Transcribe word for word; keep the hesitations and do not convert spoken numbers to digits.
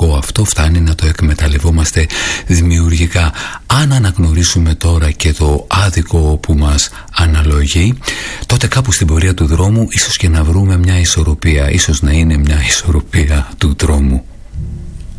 υλικό αυτό φτάνει να το εκμεταλλευόμαστε δημιουργικά. Αν αναγνωρίσουμε τώρα και το άδικο που μας αναλογεί, τότε κάπου στην πορεία του δρόμου ίσως και να βρούμε μια ισορροπία, ίσως να είναι μια ισορροπία του δρόμου.